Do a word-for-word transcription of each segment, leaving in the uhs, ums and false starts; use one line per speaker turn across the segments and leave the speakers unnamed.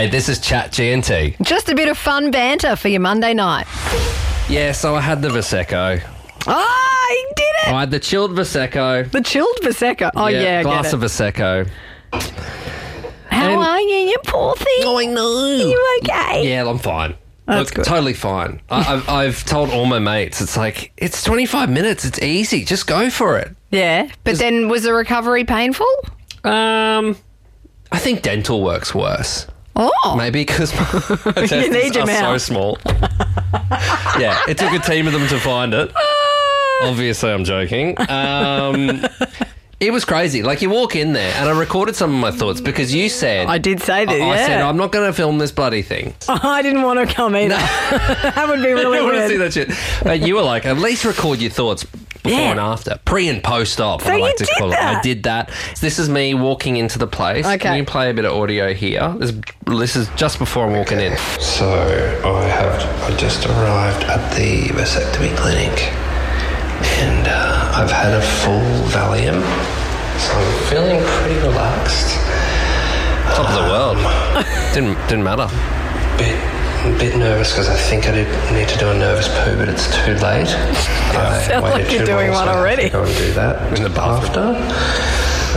Hey, this is Chat G N T.
Just a bit of fun banter for your Monday night.
Yeah, so I had the Prosecco.
Oh, you did it!
I had the chilled Prosecco.
The chilled Prosecco. Oh, yeah, I
glass
get it.
of Prosecco.
How
and-
are you, you poor thing?
Oh, I know.
Are you okay?
Yeah, I'm fine.
That's
Look,
good.
totally fine. I, I've, I've told all my mates, it's like, it's twenty-five minutes. It's easy. Just go for it.
Yeah, but then was the recovery painful?
Um, I think dental works worse.
Oh.
Maybe because my
need
intestines
your
are so
mouth.
small. Yeah, it took a team of them to find it. Obviously, I'm joking. Um, it was crazy. Like, you walk in there, and I recorded some of my thoughts because you said...
I did say that,
I, I
yeah.
said, I'm not going to film this bloody thing.
I didn't want to come either. That would be really
I don't want to
weird.
see that shit. But you were like, at least record your thoughts before
Yeah.
and after. Pre and post op,
So
I
you
like to
did
call it.
that?
I did that. This is me walking into the place.
Okay.
Can you play a bit of audio here? This, this is just before I'm walking in.
So I have I just arrived at the vasectomy clinic, and uh, I've had a full Valium, so I'm feeling pretty relaxed.
Top of the world. didn't didn't matter.
Bit a bit nervous because I think I did need to do a nervous poo, but it's too late. I
Sounds like
waited
you're
too
doing
long,
one
so I have
already.
to Go and do that
In the bathroom.
after.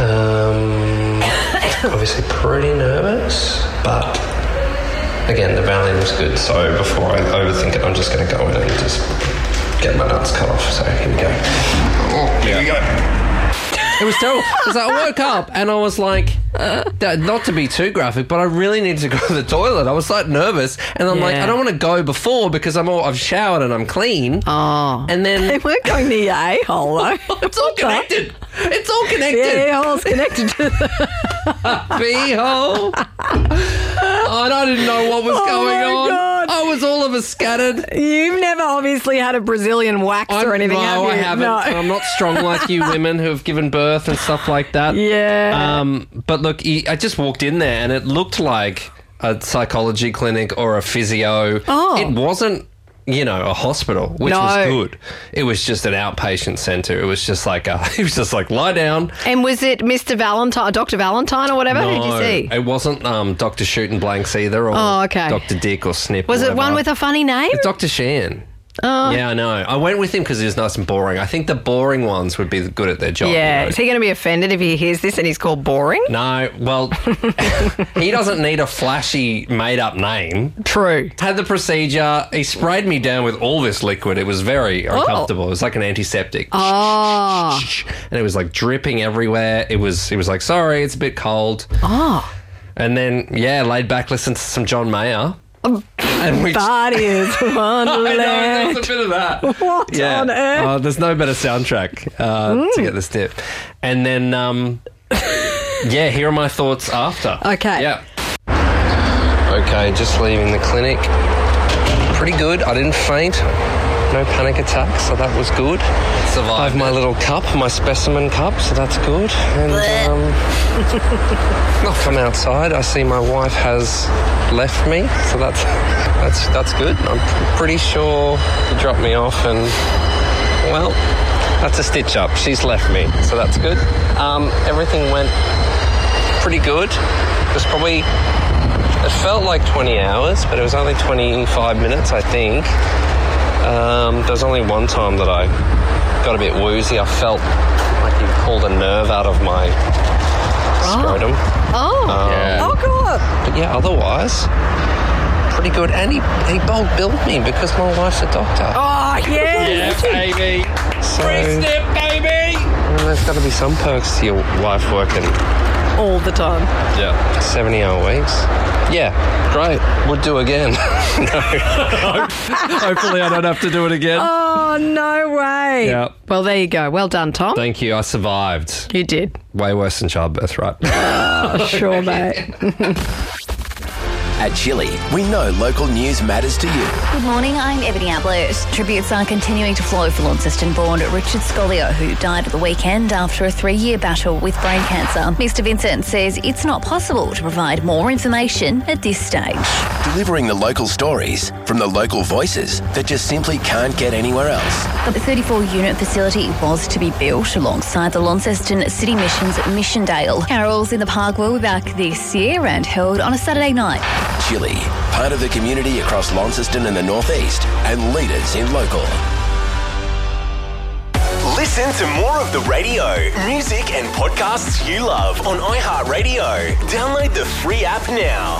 Um, obviously pretty nervous, but again, the Valium's good. So before I overthink it, I'm just going to go in and just get my nuts cut off. So here we go. Oh, here we go.
It was terrible. Because I woke up and I was like, that- not to be too graphic, but I really needed to go to the toilet. I was like nervous, and I'm like,
Yeah.
I don't want to go before because I'm all I've showered and I'm clean.
Oh.
And
They
then
weren't going near your a-hole, though.
it's all connected. It's all
Yeah,
connected.
a-hole's connected to the...
Beehole. Oh, and I didn't know what was
Oh
going
my
on.
God.
I was all of a scattered.
You've never obviously had a Brazilian wax or anything,
no,
have you?
I haven't.
No.
I'm not strong like you women who have given birth and stuff like that.
Yeah.
Um, but look, I just walked in there and it looked like a psychology clinic or a physio.
Oh.
It wasn't, you know, a hospital, which
No.
was good. It was just an outpatient centre. It was just like a, it was just like lie down.
And was it Mister Valentine, Doctor Valentine or whatever? Who did you see?
It wasn't um, Doctor Shooting Blanks either, or
Oh, okay.
Doctor Dick or Snip.
Was
or
it one
whatever.
with a funny name?
Doctor Shan?
Oh.
Yeah, I know. I went with him because he was nice and boring. I think the boring ones would be good at their job.
Yeah.
you know.
Is he going to be offended if he hears this and he's called boring?
No, well, he doesn't need a flashy made-up name.
True.
Had the procedure. He sprayed me down with all this liquid. It was very uncomfortable. It was like an antiseptic.
Oh.
And it was like dripping everywhere. It was, it was like, sorry, it's a bit cold.
Oh.
And then, yeah, laid back, listened to some John Mayer. And we
That is
I know,
Wonderland.
there's a bit of that.
What
yeah.
on earth?
Oh, there's no better soundtrack uh,
Mm.
to get this tip. And then, um, yeah, here are my thoughts after.
Okay.
Yeah. Okay, just leaving the clinic. Pretty good. I didn't faint. No panic attacks, so that was good. I Survived.
have my little cup, my specimen cup, so that's good. And um, I've come outside. I see my wife has left me, so that's that's that's good. I'm pr- pretty sure he dropped me off, and well, that's a stitch up. She's left me, so that's good. Um, everything went pretty good. It was probably it felt like twenty hours, but it was only twenty-five minutes, I think. Um, there was only one time that I got a bit woozy. I felt like you pulled a nerve out of my scrotum.
Oh.
Yeah.
Oh, God.
But yeah, otherwise, pretty good. And he, he bulk billed me because my wife's a doctor.
Oh, yeah.
Yeah, baby.
So
Snip, baby.
well, there's got to be some perks to your wife working
All the time.
Yeah.
seventy-hour weeks. Yeah, great. Would do again.
Hopefully I don't have to do it again.
Oh, no way.
Yeah.
Well, there you go. Well done, Tom.
Thank you. I survived.
You did.
Way worse than childbirth, right?
Sure, mate.
At Chili, we know local news matters to you.
Good morning, I'm Ebony Ablett. Tributes are continuing to flow for Launceston-born Richard Scolio, who died at the weekend after a three-year battle with brain cancer. Mister Vincent says it's not possible to provide more information at this stage.
Delivering the local stories from the local voices that just simply can't get anywhere else.
The thirty-four unit facility was to be built alongside the Launceston City Missions at Missiondale. Carols in the Park will be back this year and held on a Saturday night.
Chili, part of the community across Launceston and the Northeast, and leaders in local.
Listen to more of the radio, music and podcasts you love on iHeartRadio. Download the free app now.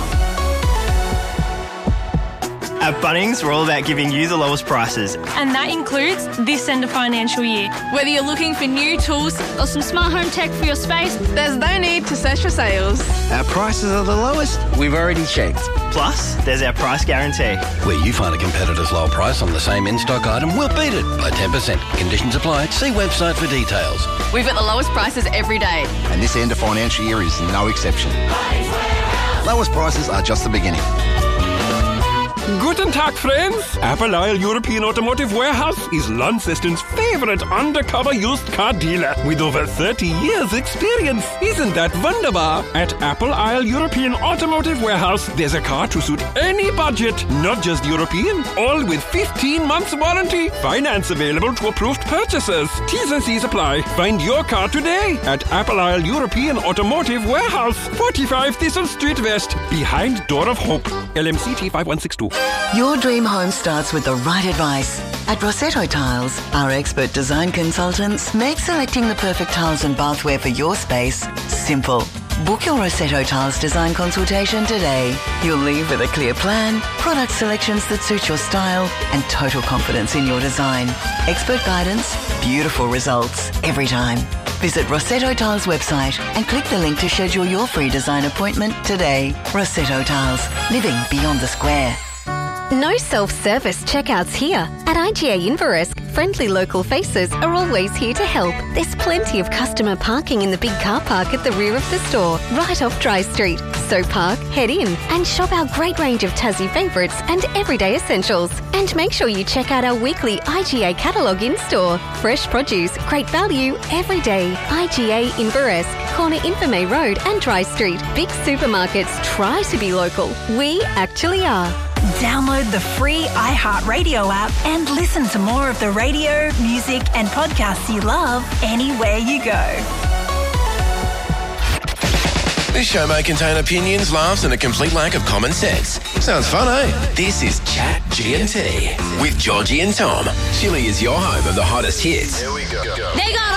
At Bunnings, we're all about giving you the lowest prices.
And that includes this end of financial year.
Whether you're looking for new tools or some smart home tech for your space, there's no need to search for sales.
Our prices are the lowest. We've already checked.
Plus, there's our price guarantee.
Where you find a competitor's low price on the same in-stock item, we'll beat it by ten percent. Conditions apply. See website for details.
We've got the lowest prices every day.
And this end of financial year is no exception. Lowest prices are just the beginning.
Guten Tag, friends. Apple Isle European Automotive Warehouse is Launceston's favourite undercover used car dealer with over thirty years experience. Isn't that wunderbar? At Apple Isle European Automotive Warehouse, there's a car to suit any budget, not just European, all with fifteen months warranty. Finance available to approved purchasers. T's and C's apply. Find your car today at Apple Isle European Automotive Warehouse, forty-five Thistle Street West, behind Door of Hope. L M C T five one six two.
Your dream home starts with the right advice. At Rossetto Tiles, our expert design consultants make selecting the perfect tiles and bathware for your space simple. Book your Rossetto Tiles design consultation today. You'll leave with a clear plan, product selections that suit your style, and total confidence in your design. Expert guidance, beautiful results every time. Visit Rossetto Tiles website and click the link to schedule your free design appointment today. Rossetto Tiles, living beyond the square.
No self-service checkouts here. At I G A Inveresk, friendly local faces are always here to help. There's plenty of customer parking in the big car park at the rear of the store, right off Dry Street. So park, head in, and shop our great range of Tassie favourites and everyday essentials. And make sure you check out our weekly I G A catalogue in-store. Fresh produce, great value, every day. I G A Inveresk, corner Infirmay Road and Dry Street. Big supermarkets try to be local. We actually are.
Download the free iHeartRadio app and listen to more of the radio, music and podcasts you love anywhere you go.
This show may contain opinions, laughs and a complete lack of common sense. Sounds fun, eh? This is Chat G and T with Georgie and Tom. Chili is your home of the hottest hits.
Here we go. There you go.